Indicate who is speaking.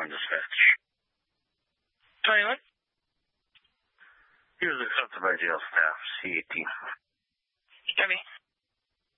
Speaker 1: dispatch.
Speaker 2: 21?
Speaker 1: He was accepted by jail staff, C18.
Speaker 2: Copy.